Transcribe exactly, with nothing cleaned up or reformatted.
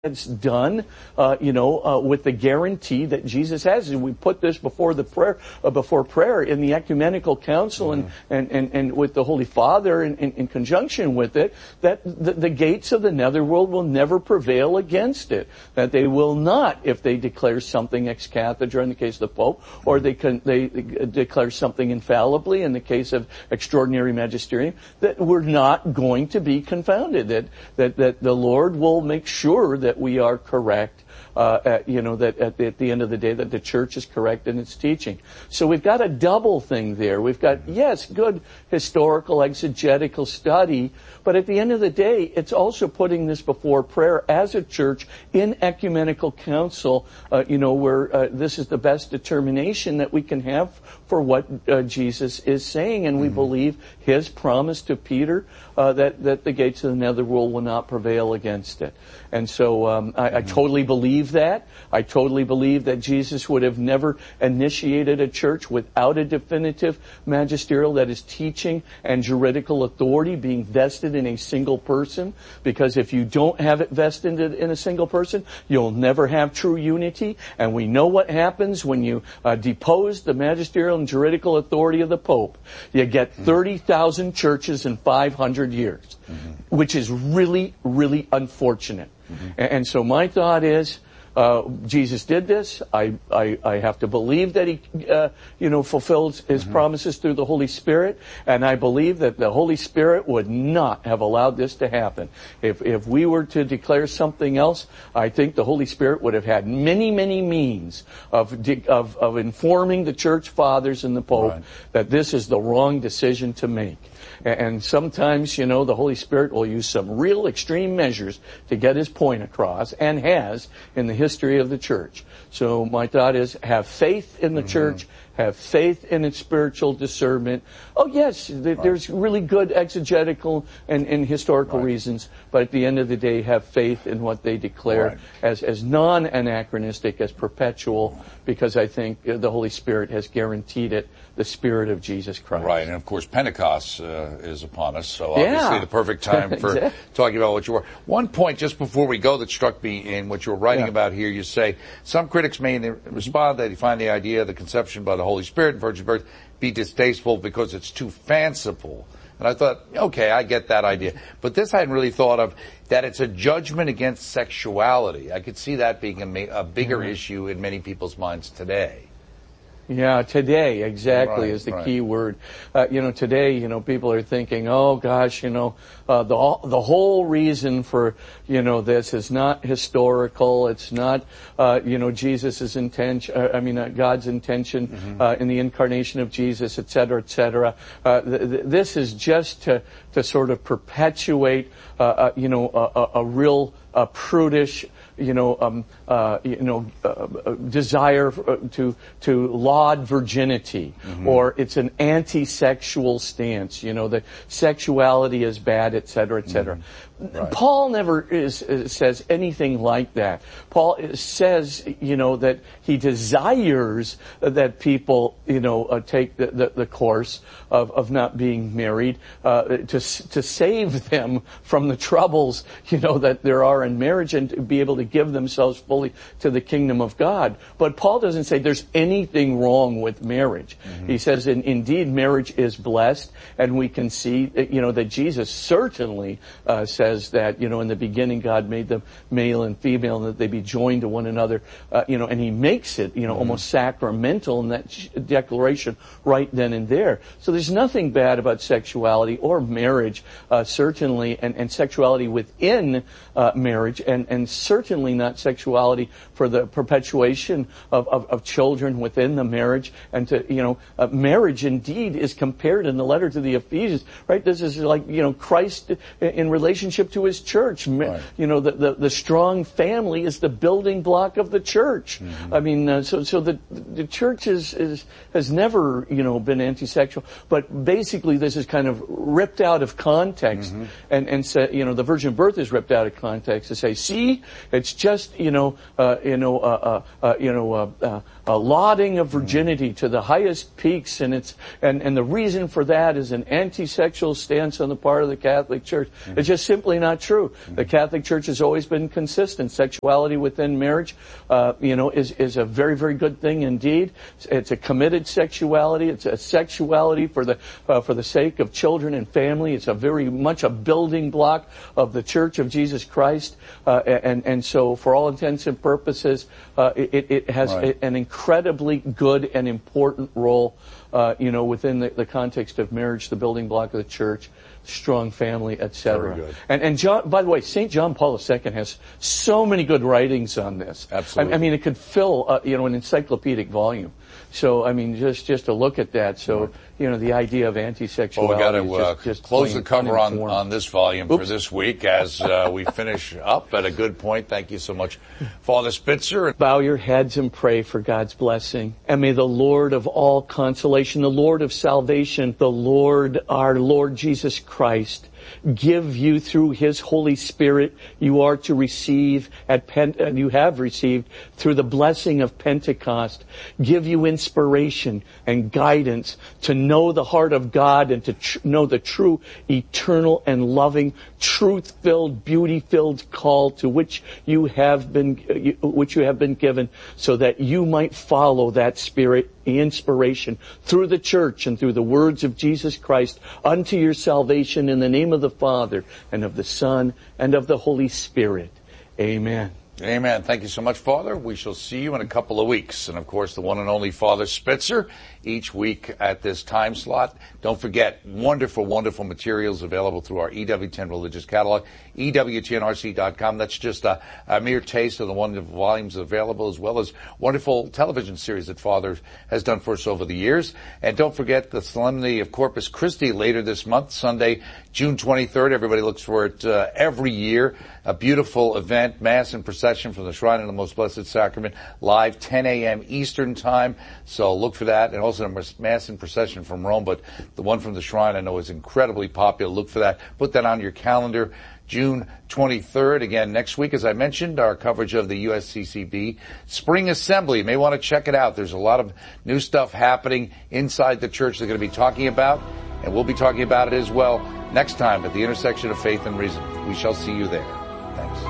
it's done, uh, you know, uh, with the guarantee that Jesus has. And we put this before the prayer, uh, before prayer in the ecumenical council mm-hmm. and, and, and, and with the Holy Father in, in, in conjunction with it, that the, the gates of the netherworld will never prevail against it. That they will not, if they declare something ex cathedra in the case of the Pope, or they can, they declare something infallibly in the case of extraordinary magisterium, that we're not going to be confounded. That, that, that the Lord will make sure that that we are correct, uh, at, you know, that at the, at the end of the day that the church is correct in its teaching. So we've got a double thing there. We've got, yes, good historical, exegetical study, but at the end of the day, it's also putting this before prayer as a church in ecumenical council, uh, you know, where uh, this is the best determination that we can have for what uh, Jesus is saying. And we mm-hmm. believe his promise to Peter uh, that, that the gates of the netherworld will not prevail against it. And so um, I, mm-hmm. I totally believe that. I totally believe that Jesus would have never initiated a church without a definitive magisterial, that is teaching and juridical authority being vested in a single person. Because if you don't have it vested in a single person, you'll never have true unity. And we know what happens when you uh, depose the magisterial and juridical authority of the Pope. You get thirty thousand churches in five hundred years, mm-hmm. which is really, really unfortunate. Mm-hmm. And so my thought is, uh, Jesus did this. I, I, I have to believe that he, uh, you know, fulfills his mm-hmm. promises through the Holy Spirit. And I believe that the Holy Spirit would not have allowed this to happen. If, if we were to declare something else, I think the Holy Spirit would have had many, many means of, of, of informing the church fathers and the Pope right. that this is the wrong decision to make. And sometimes, you know, the Holy Spirit will use some real extreme measures to get his point across, and has in the history of the church. So my thought is, have faith in the mm-hmm. church, have faith in its spiritual discernment. Oh yes, th- right. there's really good exegetical and, and historical right. reasons, but at the end of the day, have faith in what they declare right. as, as non-anachronistic, as perpetual, because I think the Holy Spirit has guaranteed it, the Spirit of Jesus Christ. Right, and of course Pentecost uh, is upon us, so obviously yeah. the perfect time for exactly. talking about what you were. One point just before we go that struck me in what you were writing yeah. about here, you say, some critics may respond that you find the idea of the conception by the Holy Spirit and virgin birth be distasteful because it's too fanciful. And I thought, okay, I get that idea. But this I hadn't really thought of, that it's a judgment against sexuality. I could see that being a, ma- a bigger mm-hmm. issue in many people's minds today. Yeah, today, exactly, right, is the right. key word. Uh, you know, today, you know, people are thinking, oh gosh, you know, uh, the, the whole reason for, you know, this is not historical. It's not, uh, you know, Jesus' intention, uh, I mean, uh, God's intention, mm-hmm. uh, in the incarnation of Jesus, et cetera, et cetera. Uh, th- th- this is just to, to sort of perpetuate, uh, uh you know, a, a, a real, uh, prudish, you know, um, uh, you know, uh, desire to to laud virginity, mm-hmm. or it's an anti-sexual stance. You know, that sexuality is bad, et cetera, et cetera. Mm-hmm. Right. Paul never is, is, says anything like that. Paul says, you know, that he desires that people, you know, uh, take the, the, the course of, of not being married, uh, to to save them from the troubles, you know, that there are in marriage, and to be able to give themselves fully to the kingdom of God. But Paul doesn't say there's anything wrong with marriage. Mm-hmm. He says, in, indeed, marriage is blessed, and we can see, you know, that Jesus certainly uh, says that, you know, in the beginning God made them male and female, and that they be joined to one another, uh, you know, and he makes it, you know, mm-hmm. almost sacramental in that declaration right then and there. So there's nothing bad about sexuality or marriage, uh, certainly, and, and sexuality within uh, marriage, and, and certainly not sexuality for the perpetuation of, of, of children within the marriage. And to, you know, uh, marriage indeed is compared in the letter to the Ephesians, right? This is like, you know, Christ in relationship to his church. Right. You know, the, the, the strong family is the building block of the church. Mm-hmm. I mean, uh, so, so the, the church is, is, has never, you know, been anti-sexual, but basically this is kind of ripped out of context, mm-hmm. and, and say, you know, the virgin birth is ripped out of context to say, see, it's just, you know, uh, you know, uh, uh, uh, you know, uh, uh, a lauding of virginity mm-hmm. to the highest peaks, and it's, and, and the reason for that is an anti-sexual stance on the part of the Catholic Church. Mm-hmm. It's just simply simply not true. Mm-hmm. The Catholic Church has always been consistent. Sexuality within marriage, uh, you know, is, is a very, very good thing indeed. It's a committed sexuality. It's a sexuality for the, uh, for the sake of children and family. It's a very much a building block of the Church of Jesus Christ. Uh, and, and so for all intents and purposes, uh, it, it has right. a, an incredibly good and important role, uh, you know, within the, the context of marriage, the building block of the church, strong family, et cetera. And, and John, by the way, Saint John Paul the Second has so many good writings on this. Absolutely. I, I mean, it could fill, uh, you know, an encyclopedic volume. So, I mean, just, just to look at that. So, right. you know, the idea of anti-sexuality. Well, we got to uh, just, just close the cover on, uninformed. on this volume Oops. for this week as uh, we finish up at a good point. Thank you so much, Father Spitzer. Bow your heads and pray for God's blessing. And may the Lord of all consolation, the Lord of salvation, the Lord, our Lord Jesus Christ, give you through His Holy Spirit you are to receive at Pent- and you have received through the blessing of Pentecost, give you inspiration and guidance to know the heart of God and to tr- know the true, eternal and loving, truth-filled, beauty-filled call to which you have been, which you have been given, so that you might follow that Spirit inspiration through the church and through the words of Jesus Christ unto your salvation, in the name of the Father and of the Son and of the Holy Spirit. Amen. Amen. Thank you so much, Father. We shall see you in a couple of weeks. And, of course, the one and only Father Spitzer each week at this time slot. Don't forget, wonderful, wonderful materials available through our E W T N Religious Catalog, E W T N R C dot com. That's just a, a mere taste of the wonderful volumes available, as well as wonderful television series that Father has done for us over the years. And don't forget the Solemnity of Corpus Christi later this month, Sunday, June twenty-third. Everybody looks for it uh, every year. A beautiful event, Mass and procession from the Shrine of the Most Blessed Sacrament, live ten a.m. Eastern Time. So look for that. And also a Mass and procession from Rome, but the one from the Shrine I know is incredibly popular. Look for that. Put that on your calendar. June twenty-third. Again, next week, as I mentioned, our coverage of the U S C C B Spring Assembly. You may want to check it out. There's a lot of new stuff happening inside the church they're going to be talking about, and we'll be talking about it as well next time at the intersection of faith and reason. We shall see you there. Thanks.